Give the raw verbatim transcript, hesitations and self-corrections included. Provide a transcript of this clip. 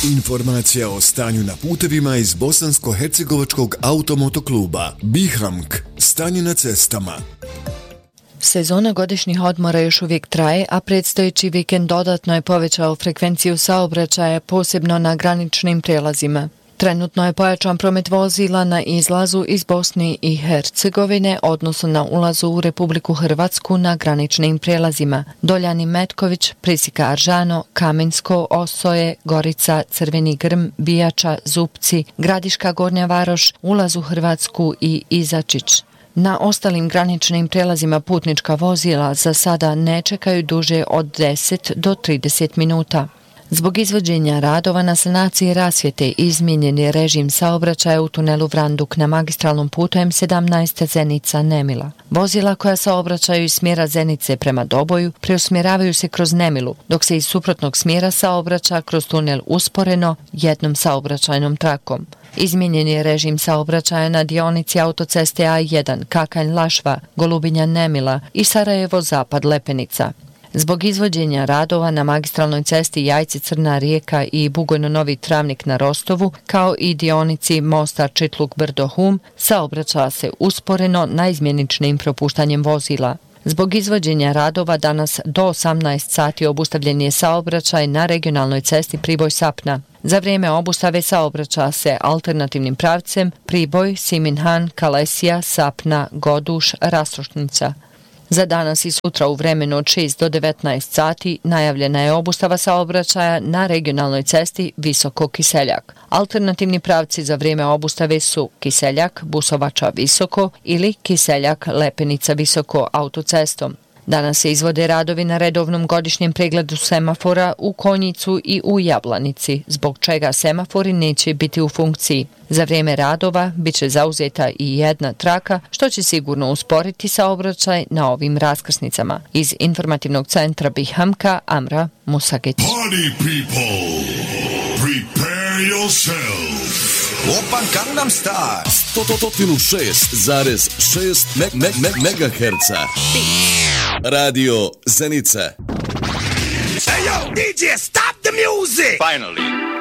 Informacija o stanju na putevima iz Bosansko-hercegovačkog automotokluba Bihamk, stanje na cestama. Sezona godišnjih odmora još uvijek traje, a predstojeći vikend dodatno je povećao frekvenciju saobraćaja, posebno na graničnim prijelazima. Trenutno je pojačan promet vozila na izlazu iz Bosne i Hercegovine, odnosno na ulazu u Republiku Hrvatsku na graničnim prijelazima. Doljani Metković, Prisika Aržano, Kamensko, Osoje, Gorica, Crveni Grm, Bijača, Zupci, Gradiška Gornja Varoš, ulaz u Hrvatsku i Izačić. Na ostalim graničnim prijelazima putnička vozila za sada ne čekaju duže od deset do trideset minuta. Zbog izvođenja radova na sanaciji rasvjete izmijenjen je režim saobraćaja u tunelu Vranduk na magistralnom putu M sedamnaest Zenica-Nemila. Vozila koja saobraćaju iz smjera Zenice prema Doboju preusmjeravaju se kroz Nemilu, dok se iz suprotnog smjera saobraća kroz tunel usporeno jednom saobraćajnom trakom. Izmijenjen je režim saobraćaja na dionici autoceste A jedan Kakanj-Lašva, Golubinja-Nemila i Sarajevo-Zapad-Lepenica. Zbog izvođenja radova na magistralnoj cesti Jajce-Crna Rijeka i Bugojno-Novi Travnik na Rostovu, kao i dionici mosta Čitluk-Brdo-Hum, saobraća se usporeno naizmjeničnim propuštanjem vozila. Zbog izvođenja radova danas do osamnaest sati obustavljen je saobraćaj na regionalnoj cesti Priboj-Sapna. Za vrijeme obustave saobraća se alternativnim pravcem Priboj, Siminhan, Kalesija, Sapna, Goduš, Rastrošnica. Za danas i sutra u vremenu od šest do devetnaest sati najavljena je obustava saobraćaja na regionalnoj cesti Visoko Kiseljak. Alternativni pravci za vrijeme obustave su Kiseljak, Busovača Visoko ili Kiseljak, Lepenica Visoko autocestom. Danas se izvode radovi na redovnom godišnjem pregledu semafora u Konjicu i u Jablanici, zbog čega semafori neće biti u funkciji. Za vrijeme radova bit će zauzeta i jedna traka, što će sigurno usporiti saobraćaj na ovim raskrsnicama. Iz informativnog centra Bihamka, Amra Musagić. Party people, prepare yourselves. Open Gangnam Style sto šest zarez šest megaherca. Radio Zenica. Hey yo, D J, stop the music! Finally.